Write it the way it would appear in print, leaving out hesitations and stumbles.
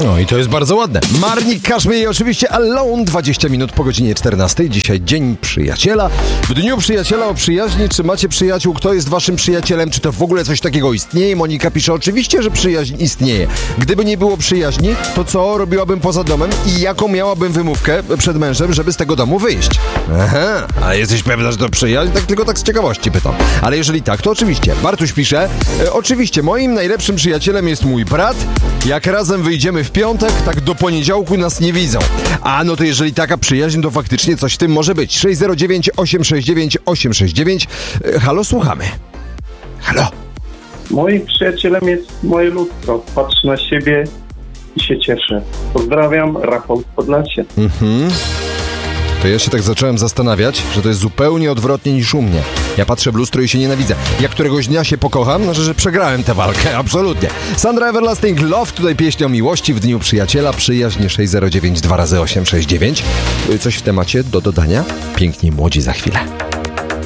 No i to jest bardzo ładne. Marnik Kaszmir i oczywiście Alone, 20 minut po godzinie 14. Dzisiaj Dzień Przyjaciela. W Dniu Przyjaciela o przyjaźni. Czy macie przyjaciół? Kto jest waszym przyjacielem? Czy to w ogóle coś takiego istnieje? Monika pisze, oczywiście, że przyjaźń istnieje. Gdyby nie było przyjaźni, to co robiłabym poza domem i jaką miałabym wymówkę przed mężem, żeby z tego domu wyjść? Aha, a jesteś pewna, że to przyjaźń? Tak tylko tak z ciekawości pytam. Ale jeżeli tak, to oczywiście. Bartuś pisze, oczywiście, moim najlepszym przyjacielem jest mój brat. Jak razem wyjdziemy w piątek, tak do poniedziałku nas nie widzą. A no to jeżeli taka przyjaźń, to faktycznie coś w tym może być. 609 869 869. Halo, słuchamy. Halo. Moim przyjacielem jest moje lustro. Patrzę na siebie i się cieszę. Pozdrawiam, Rafał z Podlasia. To ja się tak zacząłem zastanawiać, że to jest zupełnie odwrotnie niż u mnie. Ja patrzę w lustro i się nienawidzę. Jak któregoś dnia się pokocham, znaczy, że przegrałem tę walkę, absolutnie. Sandra Everlasting Love, tutaj pieśń o miłości w Dniu Przyjaciela, przyjaźń 609 2 razy 869. Coś w temacie do dodania? Piękni młodzi za chwilę.